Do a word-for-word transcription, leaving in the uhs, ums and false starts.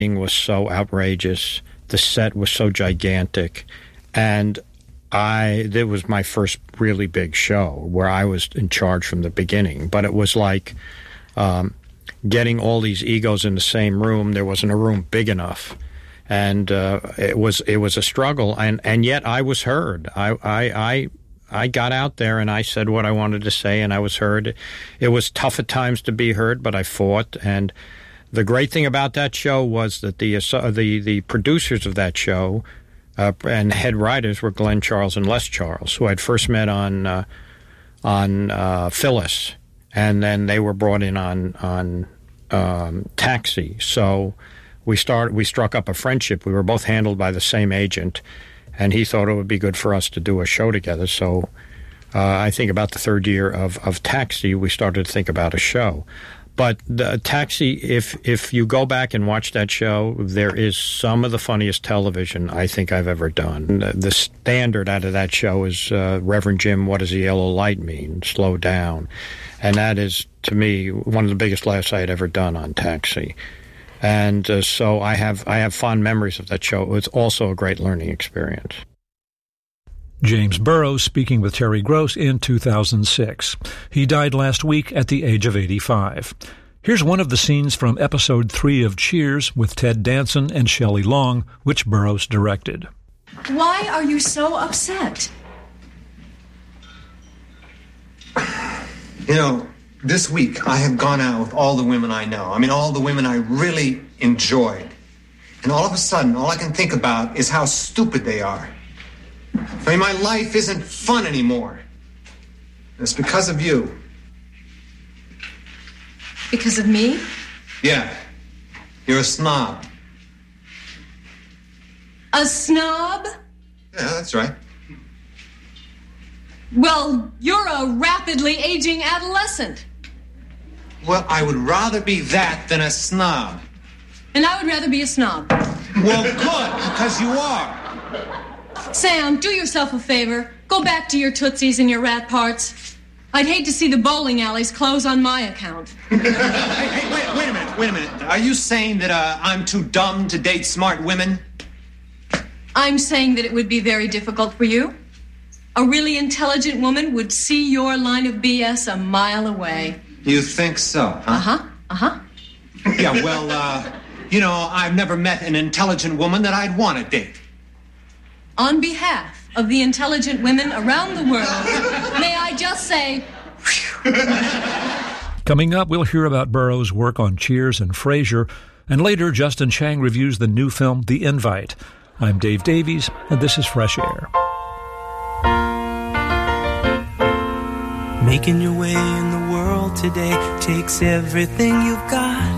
was so outrageous. The set was so gigantic. And I, it was my first really big show where I was in charge from the beginning. But it was like um, getting all these egos in the same room. There wasn't a room big enough. And uh, it was it was a struggle, and, and yet I was heard. I, I I I got out there and I said what I wanted to say, and I was heard. It was tough at times to be heard, but I fought. And the great thing about that show was that the uh, the the producers of that show uh, and head writers were Glenn Charles and Les Charles, who I'd first met on uh, on uh, Phyllis, and then they were brought in on on um, Taxi. So. We started. We struck up a friendship. We were both handled by the same agent, and he thought it would be good for us to do a show together. So uh, I think about the third year of, of Taxi, we started to think about a show. But the Taxi, if if you go back and watch that show, there is some of the funniest television I think I've ever done. The, the standard out of that show is uh, Reverend Jim, what does the yellow light mean? Slow down. And that is, to me, one of the biggest laughs I had ever done on Taxi. And uh, so I have I have fond memories of that show. It was also a great learning experience. James Burrows speaking with Terry Gross in two thousand six. He died last week at the age of eighty-five. Here's one of the scenes from episode three of Cheers with Ted Danson and Shelley Long, which Burrows directed. Why are you so upset? You know, this week, I have gone out with all the women I know. I mean, all the women I really enjoyed. And all of a sudden, all I can think about is how stupid they are. I mean, my life isn't fun anymore. It's because of you. Because of me? Yeah. You're a snob. A snob? Yeah, that's right. Well, you're a rapidly aging adolescent. Well, I would rather be that than a snob. And I would rather be a snob. Well, good, because you are. Sam, do yourself a favor. Go back to your Tootsies and your rat parts. I'd hate to see the bowling alleys close on my account. hey, hey, wait, wait a minute, wait a minute. Are you saying that uh, I'm too dumb to date smart women? I'm saying that it would be very difficult for you. A really intelligent woman would see your line of B S a mile away. You think so, huh? Uh-huh, uh-huh. Yeah, well, uh, you know, I've never met an intelligent woman that I'd want to date. On behalf of the intelligent women around the world, may I just say... Coming up, we'll hear about Burrows' work on Cheers and Frasier, and later, Justin Chang reviews the new film, The Invite. I'm Dave Davies, and this is Fresh Air. Making your way in the world today takes everything you've got.